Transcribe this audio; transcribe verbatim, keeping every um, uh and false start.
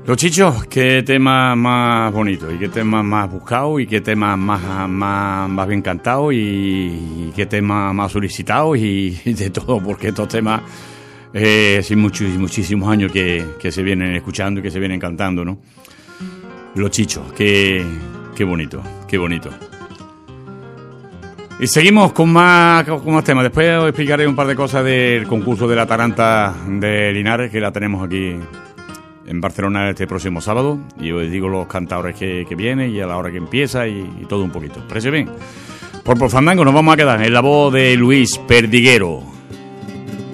Los Chichos, qué tema más bonito, y qué tema más buscado, y qué tema más, más, más bien cantado, y, y qué tema más solicitado, y, y de todo, porque estos temas, eh, sí, muchos, muchísimos años que, que se vienen escuchando y que se vienen cantando, ¿no? Los Chichos, qué, qué bonito, qué bonito. Y seguimos con más, con más temas. Después os explicaré un par de cosas del concurso de la Taranta de Linares, que la tenemos aquí en Barcelona este próximo sábado, y os digo los cantadores que, que vienen y a la hora que empieza y, y todo un poquito. ¿Parece bien? Por por Fandango nos vamos a quedar en la voz de Luis Perdiguero.